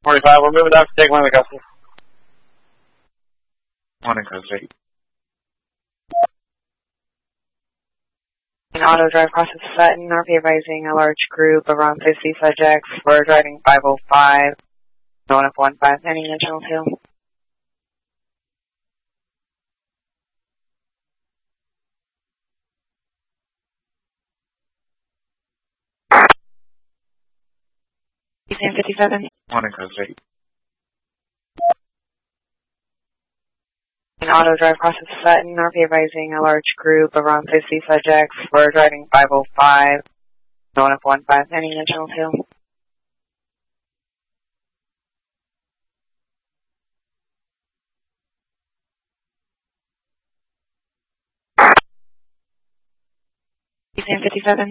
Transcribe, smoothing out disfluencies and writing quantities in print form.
45, we're moving down to take one of the customers. Morning, Cozy. An auto drive process Sutton, RP advising a large group of around 50 subjects. We're driving 505, going up 15, any additional two. Eastern 57. Morning, Cozy. An auto drive process Sutton, RP advising a large group of around 50 subjects. We're driving 505, going up 15, any additional two. Eastern 57.